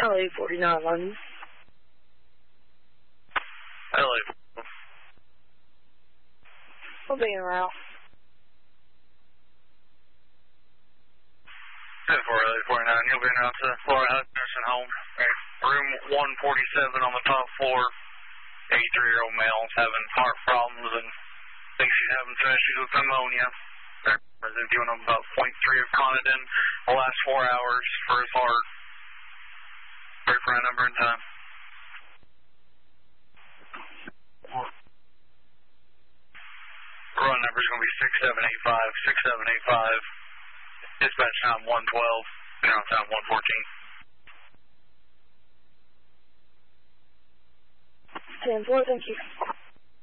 LA 49 London. LA. We'll be en route. 10-4 LA 49, you'll be en route to Laura Huck nursing home. Room 147 on the top floor. 83-year-old male having heart problems and thinks he's having some issues with pneumonia. They're giving him about 0.3 of Conadin the last 4 hours for his heart. Wait for a number and time. Run number is going to be 6785. 6785. Dispatch time 112. Now time 114. 10-4, thank you.